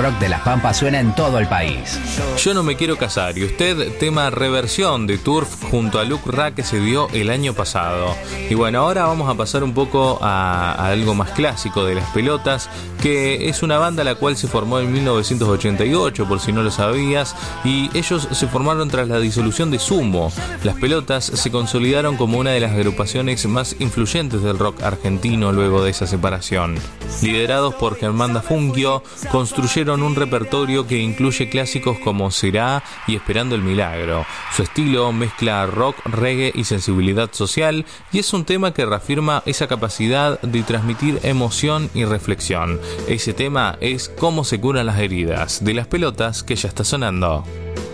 rock de Las Pampas suena en todo el país. Yo no me quiero casar y usted, tema reversión de Turf junto a Luke Ra que se dio el año pasado. Y bueno, ahora vamos a pasar un poco a algo más clásico de Las Pelotas, que es una banda la cual se formó en 1988, por si no lo sabías, y ellos se formaron tras la disolución de Sumo. Las Pelotas se consolidaron como una de las agrupaciones más influyentes del rock argentino luego de esa separación. Liderados por Germán Dafunquio, construyeron un repertorio que incluye clásicos como Será y Esperando el Milagro. Su estilo mezcla rock, reggae y sensibilidad social, y es un tema que reafirma esa capacidad de transmitir emoción y reflexión. Ese tema es Cómo se curan las heridas, de Las Pelotas, que ya está sonando.